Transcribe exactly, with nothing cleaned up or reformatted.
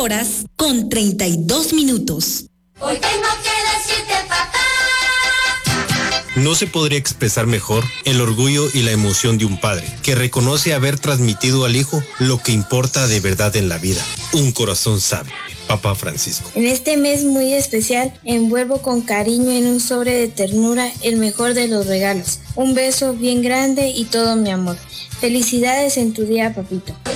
horas con treinta y dos minutos. Hoy tengo que decirte, papá. No se podría expresar mejor el orgullo y la emoción de un padre que reconoce haber transmitido al hijo lo que importa de verdad en la vida. Un corazón sabio. Papá Francisco. En este mes muy especial, envuelvo con cariño en un sobre de ternura el mejor de los regalos. Un beso bien grande y todo mi amor. Felicidades en tu día, papito.